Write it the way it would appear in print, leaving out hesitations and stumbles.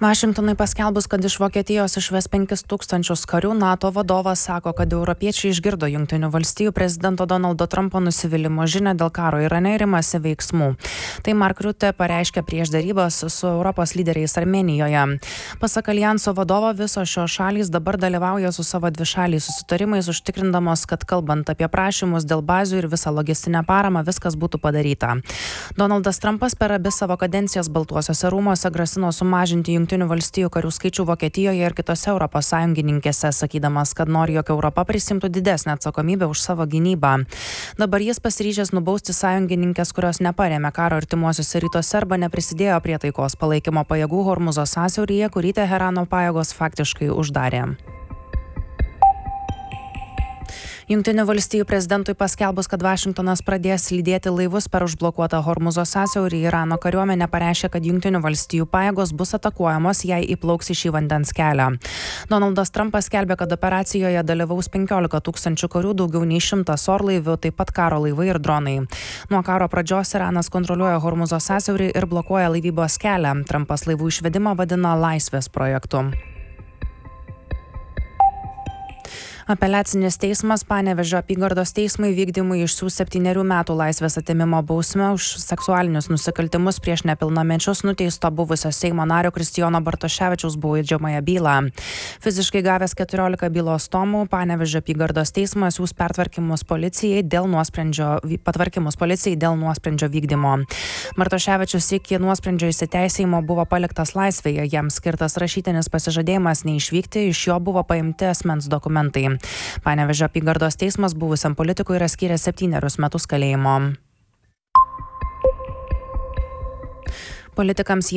Vašingtonui paskelbus, kad iš Vokietijos išves 5000 karių, NATO vadovas sako, kad europiečiai išgirdo Jungtinių valstijų prezidento Donaldo Trumpo nusivylimo žinią dėl karo Irane ir imasi veiksmų. Tai Mark Rutte pareiškė prieš darybas su Europos lyderiais Armėnijoje. Pasak Aljanso vadovo, visos šios šalys dabar dalyvauja su savo dvišaliais susitarimais, užtikrindamos, kad kalbant apie prašymus dėl bazių ir visą logistinę paramą, viskas būtų padaryta. Donaldas Trumpas per abi savo kadencijas Baltuosiuose rūmuose grasino sumažinti Jungtinių valstijų karių skaičių Vokietijoje ir kitose Europos sąjungininkėse, sakydamas, kad nori, jog Europa prisimtų didesnę atsakomybę už savo gynybą. Dabar jis pasiryžęs nubausti sąjungininkės, kurios neparėmė karo artimuosiuose rytuose arba neprisidėjo prie taikos palaikymo pajėgų Hormuzo sąsiauryje, kurį Teherano pajėgos faktiškai uždarė. Jungtinių valstijų prezidentui paskelbus, kad Vašingtonas pradės lydėti laivus per užblokuotą Hormuzo sąsiaurį, Irano kariuomenė pareiškė, kad Jungtinių valstijų pajėgos bus atakuojamos, jei įplauks į šį vandens kelią. Donaldas Trumpas skelbė, kad operacijoje dalyvaus 15 000 karių, daugiau nei 100 orlaivių, taip pat karo laivai ir dronai. Nuo karo pradžios Iranas kontroliuoja Hormuzo sąsiaurį ir blokuoja laivybos kelią. Trumpas laivų išvedimą vadina laisvės projektu. Apeliacinis teismas Panevėžio apygardos teismui vykdymui išsiųs 7 metų laisvės atėmimo bausmę už seksualinius nusikaltimus prieš nepilnamečius nuteisto buvusio Seimo nario Kristijono Bartoševičiaus baudžiamąją bylą. Fiziškai gavęs 14 bylos tomų, Panevėžio apygardos teismas siųs patvarkymus policijai dėl nuosprendžio vykdymo. Bartoševičius iki nuosprendžio įsiteisėjimo buvo paliktas laisvėje, jam skirtas rašytinis pasižadėjimas neišvykti, iš jo buvo paimti asmens dokumentai. Panevėžio apygardos teismas buvusiam politikui yra skyręs 7 metus kalėjimo. Politikams